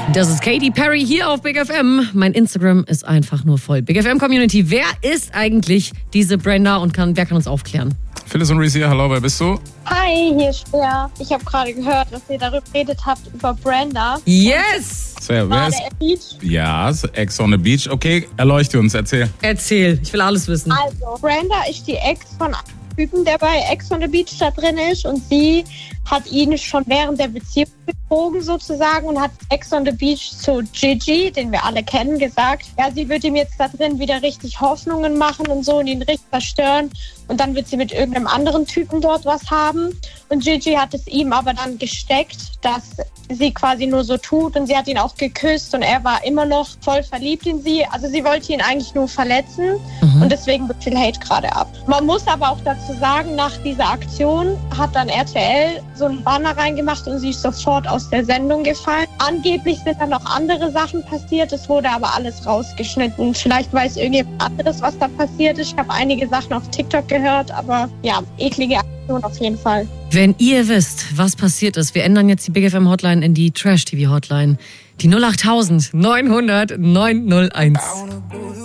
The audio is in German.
Das ist Katy Perry hier auf Big FM. Mein Instagram ist einfach nur voll. Big FM Community, wer ist eigentlich diese Brenda und wer kann uns aufklären? Phyllis und Reese hier, hallo, wer bist du? Hi, hier ist Svea. Ich habe gerade gehört, dass ihr darüber geredet habt, über Brenda. Yes! Svea, wer ist? Beach. Ja, Ex on the Beach. Okay, erleuchte uns, erzähl. Erzähl, ich will alles wissen. Also, Brenda ist die Ex von einem Typen, der bei Ex on the Beach da drin ist. Und sie hat ihn schon während der Beziehung betrogen sozusagen und hat Ex on the Beach zu Gigi, den wir alle kennen, gesagt, ja, sie wird ihm jetzt da drin wieder richtig Hoffnungen machen und so und ihn richtig zerstören. Und dann wird sie mit irgendeinem anderen Typen dort was haben. Und Gigi hat es ihm aber dann gesteckt, dass sie quasi nur so tut. Und sie hat ihn auch geküsst und er war immer noch voll verliebt in sie. Also sie wollte ihn eigentlich nur verletzen. Und deswegen wird viel Hate gerade ab. Man muss aber auch dazu sagen, nach dieser Aktion hat dann RTL so einen Banner reingemacht und sie ist sofort aus der Sendung gefallen. Angeblich sind dann noch andere Sachen passiert. Es wurde aber alles rausgeschnitten. Vielleicht weiß irgendjemand anderes, was da passiert ist. Ich habe einige Sachen auf TikTok gehört, aber ja, eklige Aktion auf jeden Fall. Wenn ihr wisst, was passiert ist, wir ändern jetzt die Big FM Hotline in die Trash TV Hotline. Die 08000 900 901.